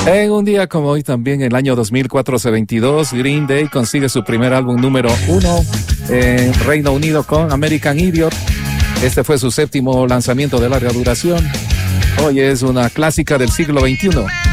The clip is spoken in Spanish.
En un día como hoy, también en el año 2422, Green Day consigue su primer álbum número 1 en Reino Unido con American Idiot. Este fue su 7º lanzamiento de larga duración. Hoy es una clásica del siglo XXI.